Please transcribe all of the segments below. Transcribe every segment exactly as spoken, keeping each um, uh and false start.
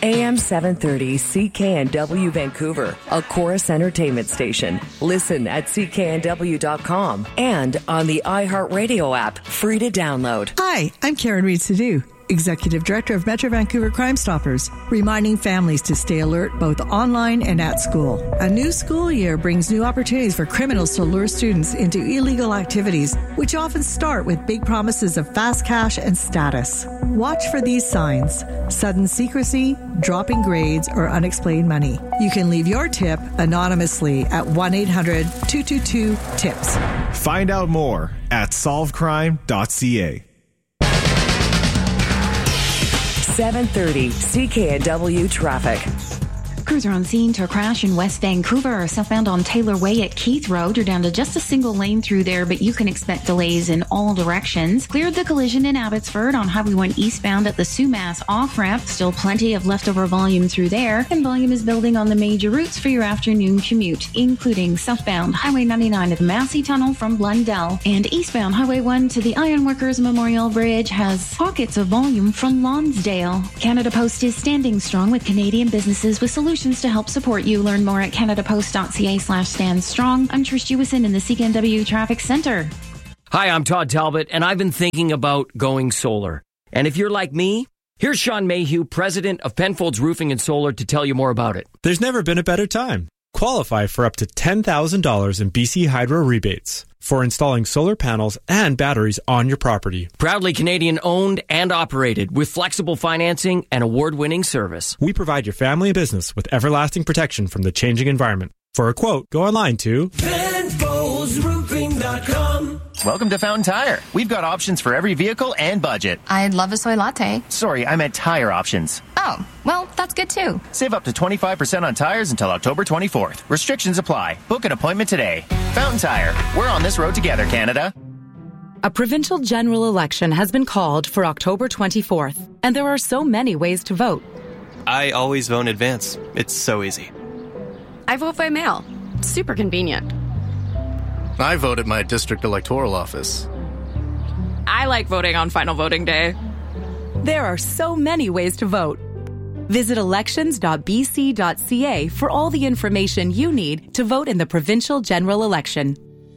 A M seven thirty C K N W Vancouver, a Chorus Entertainment station. Listen at C K N W dot com and on the iHeartRadio app, free to download. Hi, I'm Karen Reed-Sadu, Executive Director of Metro Vancouver Crime Stoppers, reminding families to stay alert both online and at school. A new school year brings new opportunities for criminals to lure students into illegal activities, which often start with big promises of fast cash and status. Watch for these signs: sudden secrecy, dropping grades, or unexplained money. You can leave your tip anonymously at one eight hundred two two two TIPS. Find out more at solve crime dot c a. seven thirty C K N W traffic. Crews are on scene to a crash in West Vancouver, southbound on Taylor Way at Keith Road. You're down to just a single lane through there, but you can expect delays in all directions. Cleared the collision in Abbotsford on Highway one eastbound at the Sumas off-ramp. Still plenty of leftover volume through there, and volume is building on the major routes for your afternoon commute, including southbound Highway ninety-nine to the Massey Tunnel from Blundell, and eastbound Highway one to the Ironworkers Memorial Bridge has pockets of volume from Lonsdale. Canada Post is standing strong with Canadian businesses with solutions to help support you. Learn more at canadapost.ca slash stand strong. I'm Trish Jewison in the C K N W Traffic Center. Hi, I'm Todd Talbot, and I've been thinking about going solar. And if you're like me, here's Sean Mayhew, president of Penfolds Roofing and Solar, to tell you more about it. There's never been a better time. Qualify for up to ten thousand dollars in B C Hydro rebates for installing solar panels and batteries on your property. Proudly Canadian owned and operated with flexible financing and award-winning service. We provide your family and business with everlasting protection from the changing environment. For a quote, go online to Penfolds Roofing dot com. Welcome to Fountain Tire. We've got options for every vehicle and budget. I'd love a soy latte. Sorry, I meant tire options. Oh, well, that's good too. Save up to twenty-five percent on tires until October twenty-fourth. Restrictions apply. Book an appointment today. Fountain Tire. We're on this road together, Canada. A provincial general election has been called for October twenty-fourth, and there are so many ways to vote. I always vote in advance. It's so easy. I vote by mail. It's super convenient. I vote at my district electoral office. I like voting on final voting day. There are so many ways to vote. Visit elections dot b c dot c a for all the information you need to vote in the provincial general election.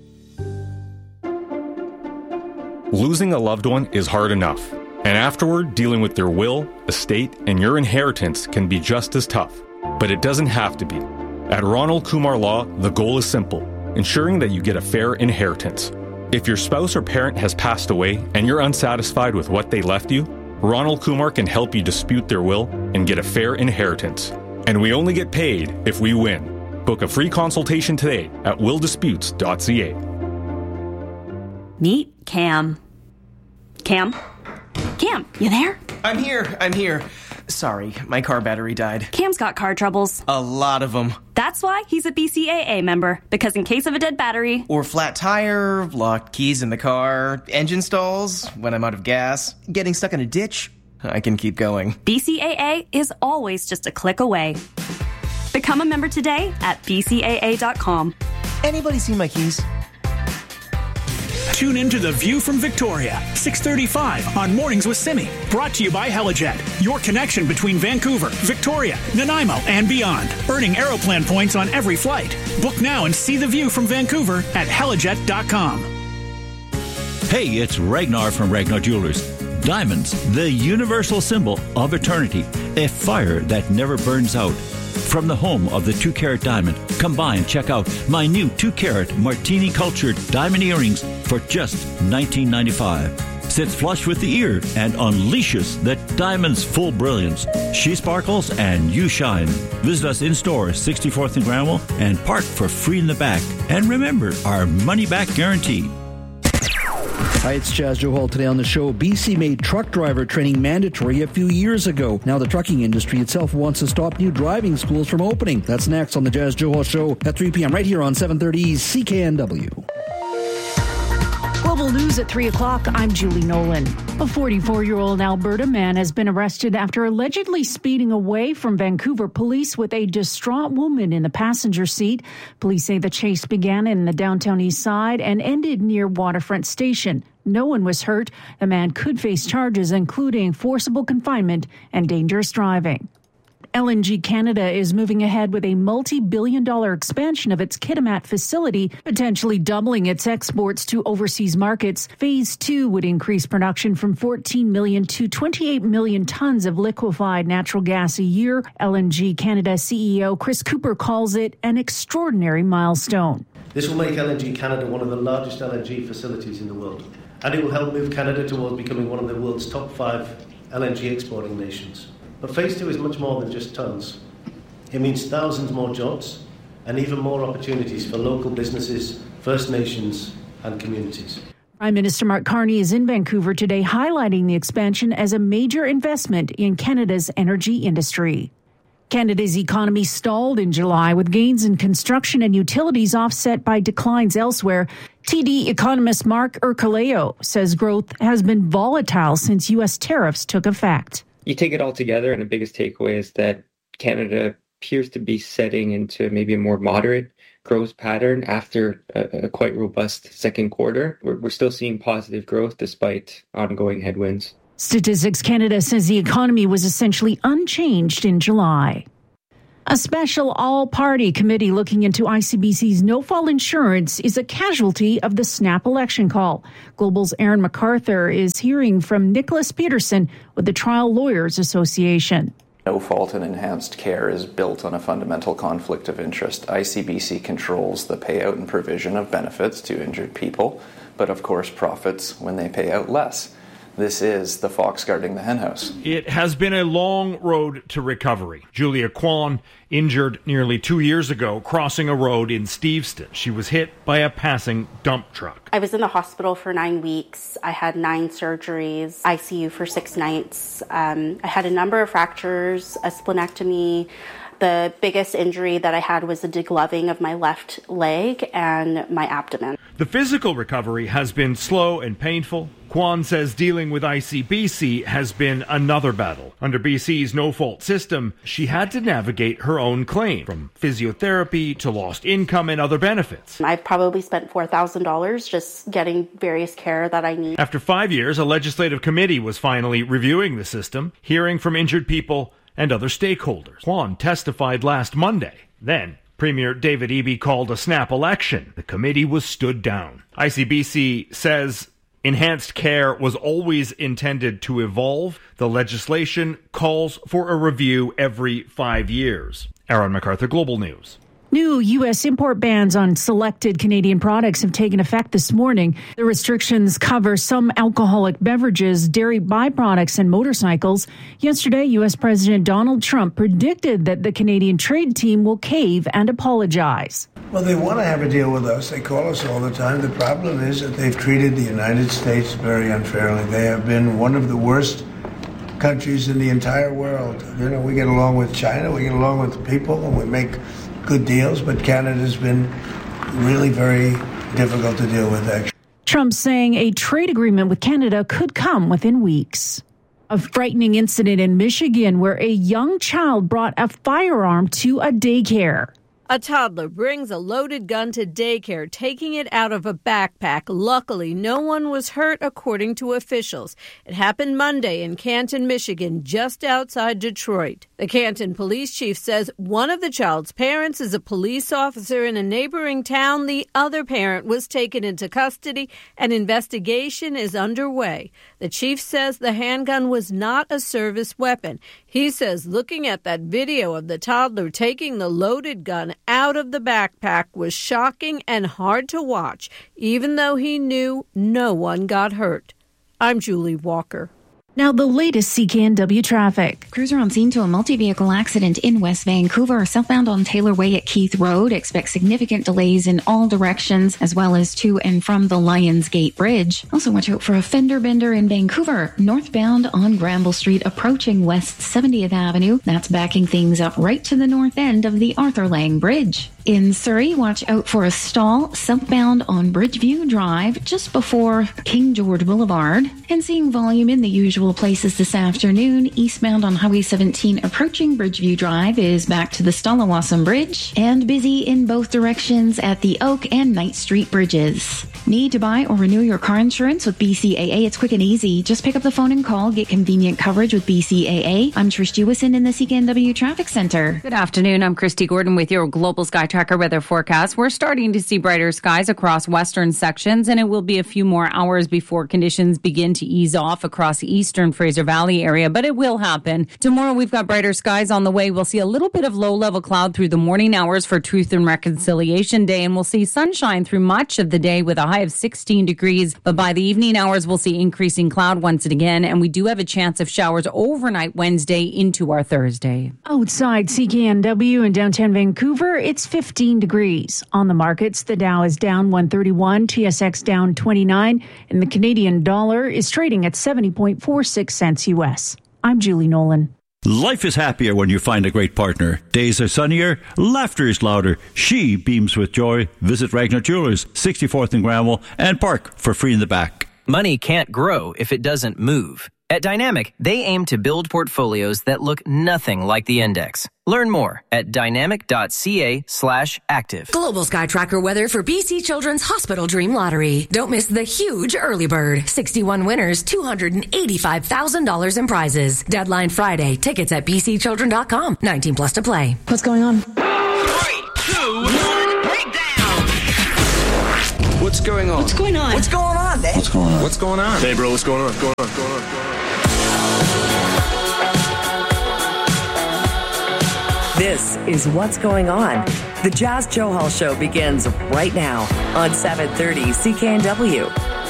Losing a loved one is hard enough, and afterward, dealing with their will, estate, and your inheritance can be just as tough. But it doesn't have to be. At Ronald Kumar Law, the goal is simple: ensuring that you get a fair inheritance. If your spouse or parent has passed away and you're unsatisfied with what they left you, Ronald Kumar can help you dispute their will and get a fair inheritance. And we only get paid if we win. Book a free consultation today at will disputes dot c a. Meet Cam. Cam? Cam, you there? I'm here, I'm here. Sorry, my car battery died. Cam's got car troubles. A lot of them. That's why he's a B C A A member, because in case of a dead battery... Or flat tire, locked keys in the car, engine stalls, when I'm out of gas, getting stuck in a ditch, I can keep going. B C A A is always just a click away. Become a member today at b c a a dot com. Anybody see my keys? Tune in to The View from Victoria, six thirty-five on Mornings with Simi. Brought to you by Helijet, your connection between Vancouver, Victoria, Nanaimo, and beyond. Earning Aeroplan points on every flight. Book now and see the view from Vancouver at helijet dot com. Hey, it's Ragnar from Ragnar Jewelers. Diamonds, the universal symbol of eternity. A fire that never burns out. From the home of the two-carat diamond, come by and check out my new two-carat Martini-cultured diamond earrings for just nineteen ninety-five. Sits flush with the ear and unleashes the diamond's full brilliance. She sparkles and you shine. Visit us in-store, sixty-fourth and Granville, and park for free in the back. And remember, our money-back guarantee. Hi, it's Chaz Joe Hall. Today on the show, B C made truck driver training mandatory a few years ago. Now the trucking industry itself wants to stop new driving schools from opening. That's next on the Chaz Joe Hall Show at three p.m. right here on seven thirty C K N W. Global News at three o'clock, I'm Julie Nolan. A forty-four-year-old Alberta man has been arrested after allegedly speeding away from Vancouver police with a distraught woman in the passenger seat. Police say the chase began in the downtown east side and ended near Waterfront Station. No one was hurt. The man could face charges including forcible confinement and dangerous driving. L N G Canada is moving ahead with a multi-billion dollar expansion of its Kitimat facility, potentially doubling its exports to overseas markets. Phase two would increase production from fourteen million to twenty-eight million tons of liquefied natural gas a year. L N G Canada C E O Chris Cooper calls it an extraordinary milestone. This will make L N G Canada one of the largest L N G facilities in the world, and it will help move Canada towards becoming one of the world's top five L N G exporting nations. But phase two is much more than just tons. It means thousands more jobs and even more opportunities for local businesses, First Nations and communities. Prime Minister Mark Carney is in Vancouver today, highlighting the expansion as a major investment in Canada's energy industry. Canada's economy stalled in July, with gains in construction and utilities offset by declines elsewhere. T D economist Mark Ercoleo says growth has been volatile since U S tariffs took effect. You take it all together, and the biggest takeaway is that Canada appears to be setting into maybe a more moderate growth pattern after a, a quite robust second quarter. We're, we're still seeing positive growth despite ongoing headwinds. Statistics Canada says the economy was essentially unchanged in July. A special all-party committee looking into I C B C's no-fault insurance is a casualty of the snap election call. Global's Aaron MacArthur is hearing from Nicholas Peterson with the Trial Lawyers Association. No-fault and enhanced care is built on a fundamental conflict of interest. I C B C controls the payout and provision of benefits to injured people, but of course profits when they pay out less. This is the fox guarding the henhouse. It has been a long road to recovery. Julia Kwan, injured nearly two years ago crossing a road in Steveston. She was hit by a passing dump truck. I was in the hospital for nine weeks. I had nine surgeries, I C U for six nights. Um, I had a number of fractures, a splenectomy. The biggest injury that I had was the degloving of my left leg and my abdomen. The physical recovery has been slow and painful. Kwan says dealing with I C B C has been another battle. Under B C's no-fault system, she had to navigate her own claim, from physiotherapy to lost income and other benefits. I've probably spent four thousand dollars just getting various care that I need. After five years, a legislative committee was finally reviewing the system, hearing from injured people and other stakeholders. Kwan testified last Monday. Then, Premier David Eby called a snap election. The committee was stood down. I C B C says enhanced care was always intended to evolve. The legislation calls for a review every five years. Aaron MacArthur, Global News. New U S import bans on selected Canadian products have taken effect this morning. The restrictions cover some alcoholic beverages, dairy byproducts, and motorcycles. Yesterday, U S President Donald Trump predicted that the Canadian trade team will cave and apologize. Well, they want to have a deal with us. They call us all the time. The problem is that they've treated the United States very unfairly. They have been one of the worst countries in the entire world. You know, we get along with China, we get along with the people, and we make good deals, but Canada's been really very difficult to deal with, actually. Trump saying a trade agreement with Canada could come within weeks. A frightening incident in Michigan where a young child brought a firearm to a daycare. A toddler brings a loaded gun to daycare, taking it out of a backpack. Luckily, no one was hurt, according to officials. It happened Monday in Canton, Michigan, just outside Detroit. The Canton police chief says one of the child's parents is a police officer in a neighboring town. The other parent was taken into custody. An investigation is underway. The chief says the handgun was not a service weapon. He says looking at that video of the toddler taking the loaded gun out of the backpack was shocking and hard to watch, even though he knew no one got hurt. I'm Julie Walker. Now the latest C K N W traffic. Crews are on scene to a multi-vehicle accident in West Vancouver. Southbound on Taylor Way at Keith Road. Expect significant delays in all directions, as well as to and from the Lions Gate Bridge. Also watch out for a fender bender in Vancouver. Northbound on Granville Street approaching West seventieth Avenue. That's backing things up right to the north end of the Arthur Lang Bridge. In Surrey, watch out for a stall southbound on Bridgeview Drive just before King George Boulevard. And seeing volume in the usual places this afternoon. Eastbound on Highway seventeen approaching Bridgeview Drive is back to the Stallawasam Bridge. And busy in both directions at the Oak and Knight Street bridges. Need to buy or renew your car insurance with B C A A? It's quick and easy. Just pick up the phone and call. Get convenient coverage with B C A A. I'm Trish Jewison in the C K N W Traffic Center. Good afternoon. I'm Christy Gordon with your Global Sky Tracker weather forecast. We're starting to see brighter skies across western sections, and it will be a few more hours before conditions begin to ease off across the eastern Fraser Valley area, but it will happen. Tomorrow we've got brighter skies on the way. We'll see a little bit of low-level cloud through the morning hours for Truth and Reconciliation Day, and we'll see sunshine through much of the day with a high of sixteen degrees, but by the evening hours we'll see increasing cloud once again, and we do have a chance of showers overnight Wednesday into our Thursday. Outside C K N W in downtown Vancouver, it's fifteen degrees. On the markets, the Dow is down one thirty-one, T S X down twenty-nine, and the Canadian dollar is trading at seventy point four six cents U S. I'm Julie Nolan. Life is happier when you find a great partner. Days are sunnier, laughter is louder. She beams with joy. Visit Ragnar Jewelers, sixty-fourth and Granville, and park for free in the back. Money can't grow if it doesn't move. At Dynamic, they aim to build portfolios that look nothing like the index. Learn more at dynamic.ca slash active. Global Sky Tracker weather for B C Children's Hospital Dream Lottery. Don't miss the huge early bird. sixty-one winners, two hundred eighty-five thousand dollars in prizes. Deadline Friday. Tickets at b c children dot com. nineteen plus to play. What's going on? Three, two, one, breakdown. What's going on? What's going on? What's going on, Dave? What's going on? What's going on? Hey, bro, what's going on? What's going on? What's going on? What's going on? This is What's Going On. The Jazz Johal Show begins right now on seven thirty C K N W.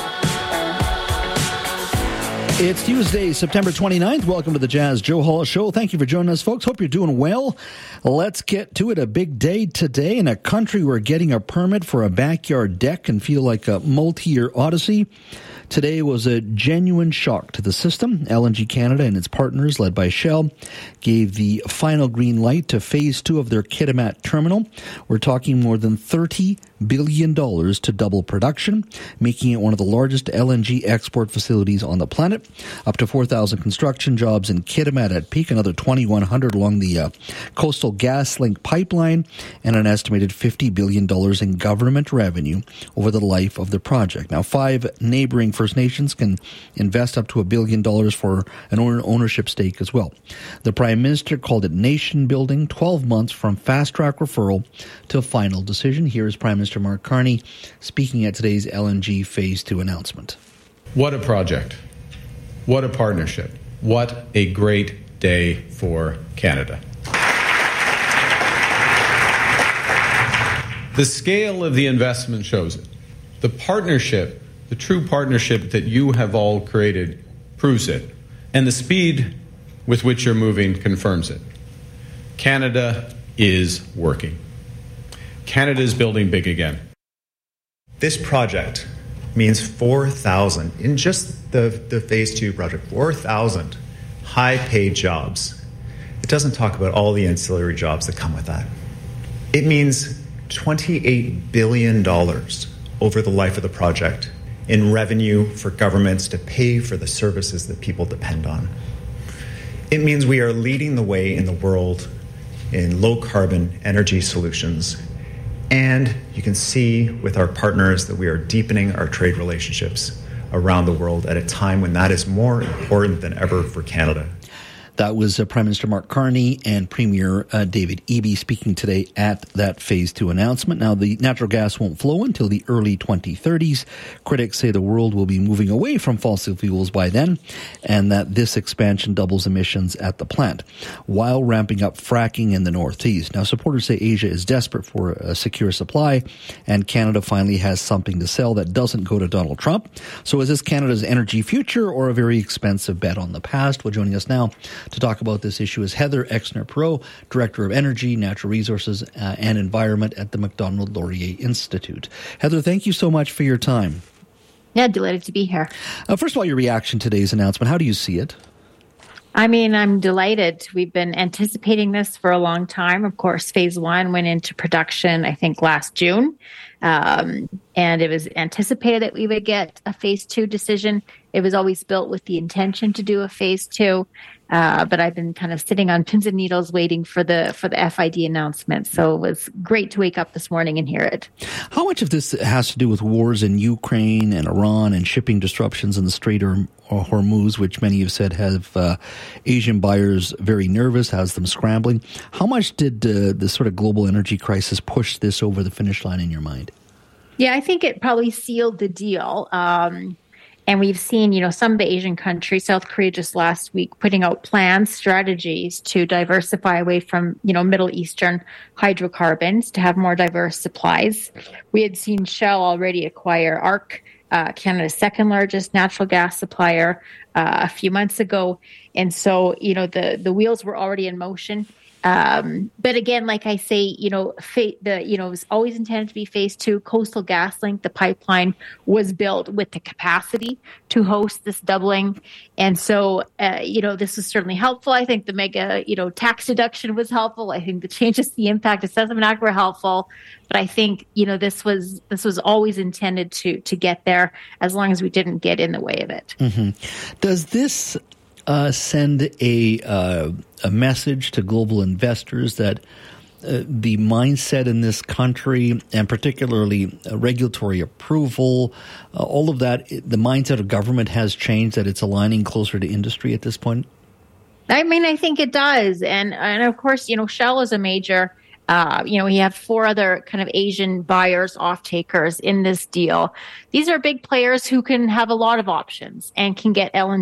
It's Tuesday, September twenty-ninth. Welcome to the Jazz Johal Show. Thank you for joining us, folks. Hope you're doing well. Let's get to it. A big day today in a country where getting a permit for a backyard deck can feel like a multi-year odyssey. Today was a genuine shock to the system. L N G Canada and its partners, led by Shell, gave the final green light to phase two of their Kitimat terminal. We're talking more than thirty billion dollars to double production, making it one of the largest L N G export facilities on the planet. Up to four thousand construction jobs in Kitimat at peak, another twenty-one hundred along the uh, Coastal GasLink pipeline, and an estimated fifty billion dollars in government revenue over the life of the project. Now, five neighboring First Nations can invest up to a billion dollars for an ownership stake as well. The Prime Minister called it nation building, twelve months from fast track referral to final decision. Here is Prime Minister Mark Carney speaking at today's L N G Phase two announcement. What a project. What a partnership. What a great day for Canada. The scale of the investment shows it. The partnership, the true partnership that you have all created, proves it. And the speed with which you're moving confirms it. Canada is working. Canada is building big again. This project means four thousand, in just the, the phase two project, four thousand high-paid jobs. It doesn't talk about all the ancillary jobs that come with that. It means twenty-eight billion dollars over the life of the project in revenue for governments to pay for the services that people depend on. It means we are leading the way in the world in low-carbon energy solutions. And you can see with our partners that we are deepening our trade relationships around the world at a time when that is more important than ever for Canada. That was uh, Prime Minister Mark Carney and Premier uh, David Eby speaking today at that Phase two announcement. Now, the natural gas won't flow until the early twenty thirties. Critics say the world will be moving away from fossil fuels by then, and that this expansion doubles emissions at the plant, while ramping up fracking in the Northeast. Now, supporters say Asia is desperate for a secure supply, and Canada finally has something to sell that doesn't go to Donald Trump. So is this Canada's energy future or a very expensive bet on the past? Well, joining us now to talk about this issue is Heather Exner-Perot, Director of Energy, Natural Resources uh, and Environment at the Macdonald-Laurier Institute. Heather, thank you so much for your time. Yeah, delighted to be here. Uh, first of all, your reaction to today's announcement, how do you see it? I mean, I'm delighted. We've been anticipating this for a long time. Of course, phase one went into production, I think, last June. Um, and it was anticipated that we would get a phase two decision. It was always built with the intention to do a phase two. Uh, but I've been kind of sitting on pins and needles waiting for the for the F I D announcement. So it was great to wake up this morning and hear it. How much of this has to do with wars in Ukraine and Iran and shipping disruptions in the Strait of Hormuz, which many have said have uh, Asian buyers very nervous, has them scrambling? How much did uh, the sort of global energy crisis push this over the finish line in your mind? Yeah, I think it probably sealed the deal. Um And we've seen, you know, some of the Asian countries, South Korea just last week, putting out plans, strategies to diversify away from, you know, Middle Eastern hydrocarbons to have more diverse supplies. We had seen Shell already acquire ARC, uh, Canada's second largest natural gas supplier, uh, a few months ago. And so, you know, the, the wheels were already in motion. Um, but again, like I say, you know, fa- the you know it was always intended to be phase two. Coastal GasLink, the pipeline, was built with the capacity to host this doubling, and so uh, you know this was certainly helpful. I think the mega you know tax deduction was helpful. I think the changes to the Impact Assessment Act were helpful. But I think you know this was this was always intended to to get there, as long as we didn't get in the way of it. Mm-hmm. Does this Uh, send a uh, a message to global investors that uh, the mindset in this country, and particularly uh, regulatory approval, uh, all of that, the mindset of government has changed, that it's aligning closer to industry at this point? I mean, I think it does. And, and of course, you know, Shell is a major Uh, you know, we have four other kind of Asian buyers, off-takers in this deal. These are big players who can have a lot of options and can get L N